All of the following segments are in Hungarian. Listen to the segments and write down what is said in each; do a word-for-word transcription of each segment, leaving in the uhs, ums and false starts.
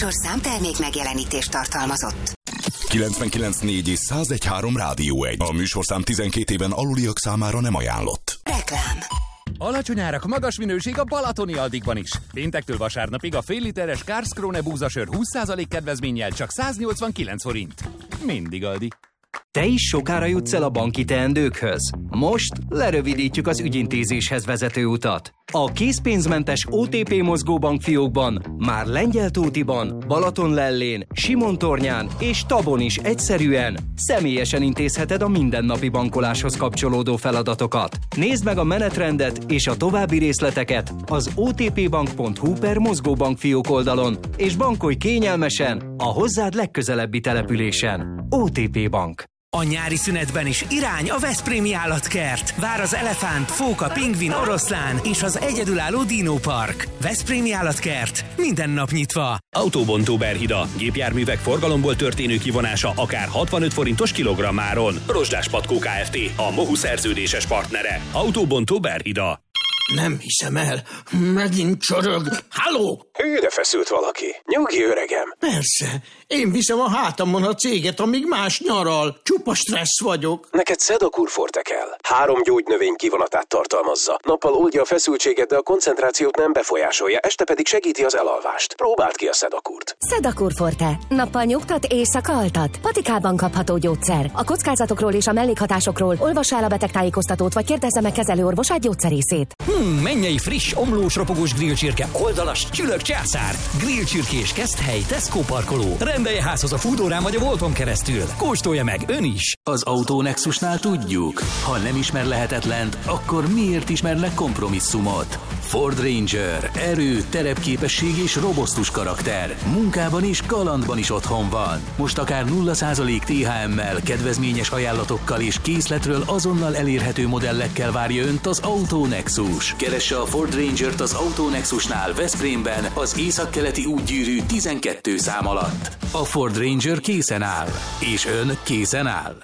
műsorszám termék megjelenítést tartalmazott. kilencvenkilenc négy és százegy három Rádió egy. A műsorszám tizenkét éven aluliak számára nem ajánlott. Reklám. Alacsony árak, magas minőség a Balatoni Aldiban is. Péntektől vasárnapig a fél literes Karlskrone búzasör húsz százalék kedvezménnyel csak száznyolcvankilenc forint. Mindig Aldi. Te is sokára jutsz el a banki teendőkhöz? Most lerövidítjük az ügyintézéshez vezető utat. A készpénzmentes o té pé mozgóbank fiókban már Lengyeltótiban, Balatonlellén, Simontornyán és Tabon is egyszerűen, személyesen intézheted a mindennapi bankoláshoz kapcsolódó feladatokat. Nézd meg a menetrendet és a további részleteket az otpbank pont hu per mozgóbank fiók oldalon, és bankolj kényelmesen a hozzád legközelebbi településen. o té pé Bank. A nyári szünetben is irány a Veszprémi Állatkert. Vár az elefánt, fóka, pingvin, oroszlán és az egyedülálló dinópark. Veszprémi Állatkert. Minden nap nyitva. Autóbontó Berhida. Gépjárművek forgalomból történő kivonása akár hatvanöt forintos kilogrammáron. Rozsdás Patkó Kft. A Mohu szerződéses partnere. Autóbontó Berhida. Nem hiszem el. Megint csorog. Halló! Hűre feszült valaki. Nyugi, öregem. Persze. Én viszem a hátamon a céget, amíg más nyaral. Csupa stressz vagyok. Neked Sedakur Forte kell. Három gyógynövény kivonatát tartalmazza. Nappal oldja a feszültséget, de a koncentrációt nem befolyásolja, este pedig segíti az elalvást. Próbáld ki a Sedakurt. Sedakur Forte. Nappal nyugtat, éjszaka altat. Patikában kapható gyógyszer. A kockázatokról és a mellékhatásokról olvassa el a betegtájékoztatót, vagy kérdezze meg kezelőorvosát, gyógyszerészét. Hmm, mennyei friss, omlós, ropogós grillcsirke, oldalas, csülök császár. Grillcsirkés Keszthely, Tesco parkoló. Rendelje házhoz a Foodórán vagy a Volton keresztül. Kóstolja meg ön is. Az Autónexusnál tudjuk, ha nem ismer lehetetlent, akkor miért ismernek kompromisszumot? Ford Ranger. Erő, terepképesség és robosztus karakter. Munkában és kalandban is otthon van. Most akár nulla százalék té há emmel, kedvezményes ajánlatokkal és készletről azonnal elérhető modellekkel várja önt az Autónexus. Keresse a Ford Rangert az Autónexusnál Veszprémben az északkeleti útgyűrű tizenkettő szám alatt. A Ford Ranger készen áll. És ön készen áll.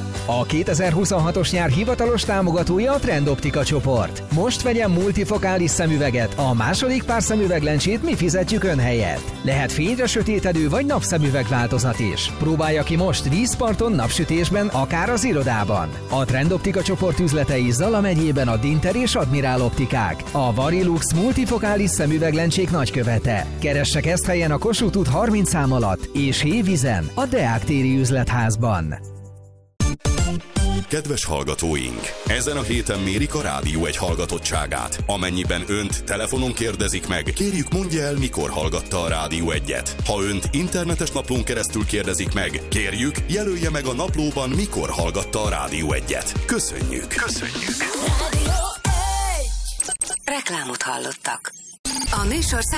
A kétezer-huszonhatos nyár hivatalos támogatója a Trend Optika csoport. Most vegyen multifokális szemüveget, a második pár szemüveglencsét mi fizetjük ön helyett. Lehet fényre sötétedő vagy napszemüveg változat is. Próbálja ki most vízparton, napsütésben, akár az irodában. A Trend Optika csoport üzletei Zala megyében a Dinter és Admirál Optikák. A Varilux multifokális szemüveglencsék nagykövete. Keresse Keszthelyen a Kossuth út harminc szám alatt, és Hévízen a Deák téri üzletházban. Kedves hallgatóink! Ezen a héten mérik a Rádió egy hallgatottságát. Amennyiben önt telefonon kérdezik meg, kérjük mondja el, mikor hallgatta a Rádió egyet. Ha önt internetes naplón keresztül kérdezik meg, kérjük, jelölje meg a naplóban, mikor hallgatta a Rádió egyet. Köszönjük! Köszönjük! Reklámot hallottak. A műsorszám